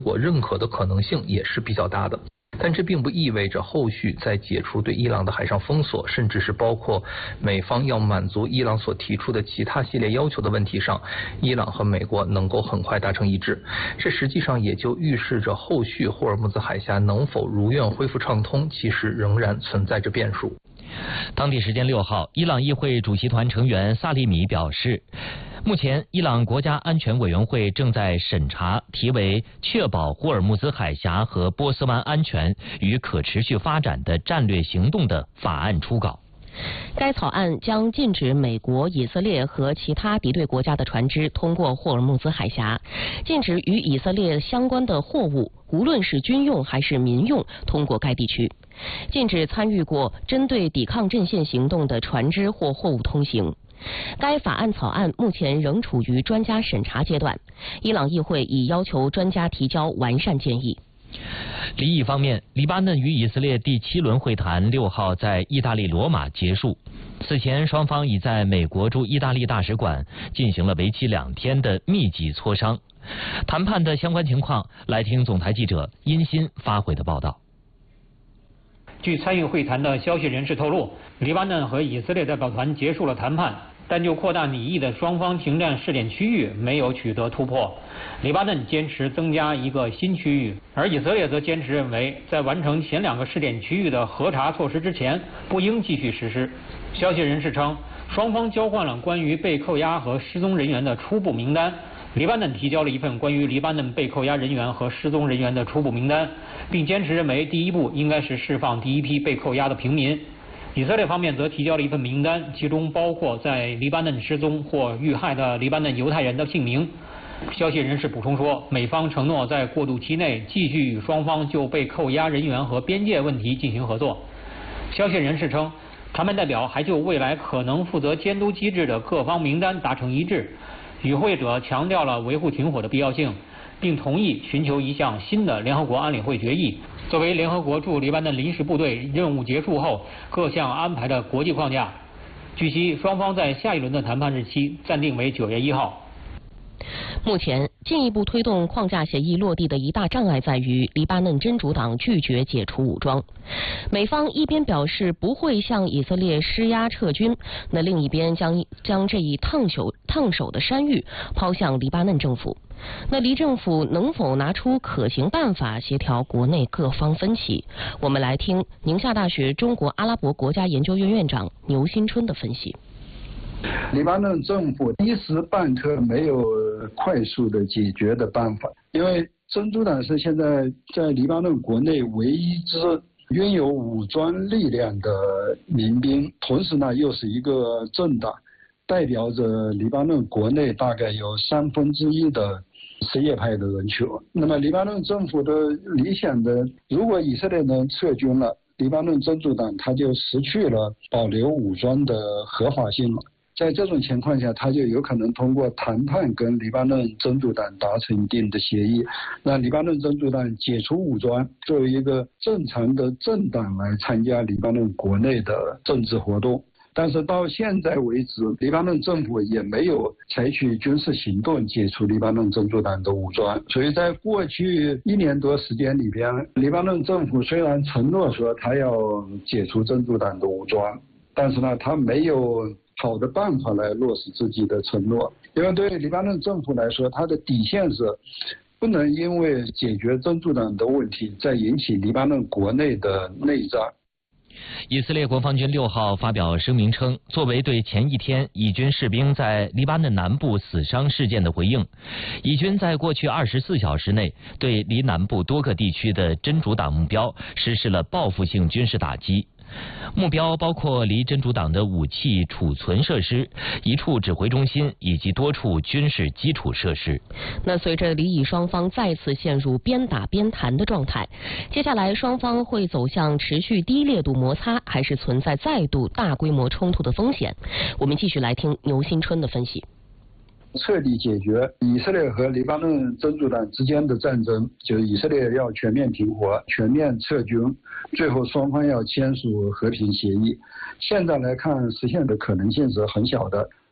我认可的可能性也是比较大的。但这并不意味着后续在解除对伊朗的海上封锁，甚至是包括美方要满足伊朗所提出的其他系列要求的问题上，伊朗和美国能够很快达成一致。这实际上也就预示着后续霍尔木兹海峡能否如愿恢复畅通，其实仍然存在着变数。 当地时间6号，伊朗议会主席团成员萨利米表示，目前，伊朗国家安全委员会正在审查题为“确保霍尔木兹海峡和波斯湾安全与可持续发展的战略行动”的法案初稿。 该草案将禁止美国、以色列和其他敌对国家的船只通过霍尔木兹海峡，禁止与以色列相关的货物，无论是军用还是民用，通过该地区，禁止参与过针对抵抗阵线行动的船只或货物通行。该法案草案目前仍处于专家审查阶段，伊朗议会已要求专家提交完善建议。 离伊方面，黎巴嫩与以色列第7轮会谈6号在意大利罗马结束。此前，双方已在美国驻意大利大使馆进行了为期2天的密集磋商。谈判的相关情况，来听总台记者殷鑫发回的报道。 据参与会谈的消息人士透露，黎巴嫩和以色列代表团结束了谈判，但就扩大拟议的双方停战试点区域没有取得突破。黎巴嫩坚持增加一个新区域，而以色列则坚持认为，在完成前2个试点区域的核查措施之前，不应继续实施。消息人士称，双方交换了关于被扣押和失踪人员的初步名单。黎巴嫩提交了一份关于黎巴嫩被扣押人员和失踪人员的初步名单，并坚持认为第一步应该是释放第一批被扣押的平民。以色列方面则提交了一份名单，其中包括在黎巴嫩失踪或遇害的黎巴嫩犹太人的姓名。消息人士补充说，美方承诺在过渡期内继续与双方就被扣押人员和边界问题进行合作。消息人士称，谈判代表还就未来可能负责监督机制的各方名单达成一致。与会者强调了维护停火的必要性，并同意寻求一项新的联合国安理会决议，作为联合国驻黎巴嫩临时部队任务结束后各项安排的国际框架。据悉，双方在下一轮的谈判日期暂定为9月1号。 目前，进一步推动框架协议落地的一大障碍在于黎巴嫩真主党拒绝解除武装。美方一边表示不会向以色列施压撤军，那另一边将这一烫手的山芋抛向黎巴嫩政府。那黎政府能否拿出可行办法协调国内各方分歧？我们来听宁夏大学中国阿拉伯国家研究院院长牛新春的分析。 黎巴嫩政府一时半刻没有快速的解决的办法，因为真主党是现在在黎巴嫩国内唯一支拥有武装力量的民兵，同时呢又是一个政党，代表着黎巴嫩国内大概有1/3的什叶派的人群。那么黎巴嫩政府的理想的，如果以色列能撤军了，黎巴嫩真主党他就失去了保留武装的合法性了。在这种情况下，他就有可能通过谈判跟黎巴嫩真主党达成一定的协议，让黎巴嫩真主党解除武装，作为一个正常的政党来参加黎巴嫩国内的政治活动。但是到现在为止，黎巴嫩政府也没有采取军事行动解除黎巴嫩真主党的武装。所以在过去1年多时间里边，黎巴嫩政府虽然承诺说他要解除真主党的武装，但是呢，他没有好的办法来落实自己的承诺。因为对黎巴嫩政府来说，他的底线是不能因为解决真主党的问题再引起黎巴嫩国内的内战。 以色列国防军6号发表声明称，作为对前一天以军士兵在黎巴嫩南部死伤事件的回应，以军在过去24小时内对黎南部多个地区的真主党目标实施了报复性军事打击。目标包括黎真主党的武器储存设施、一处指挥中心以及多处军事基础设施。 那随着黎以双方再次陷入边打边谈的状态，接下来双方会走向持续低烈度摩擦，还是存在再度大规模冲突的风险？我们继续来听牛新春的分析。 彻底解决以色列和黎巴嫩真主党之间的战争，就是以色列要全面停火、全面撤军，最后双方要签署和平协议。现在来看，实现的可能性是很小的。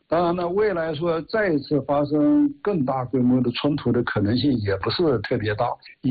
当然了，未来说再一次发生更大规模的冲突的可能性也不是特别大。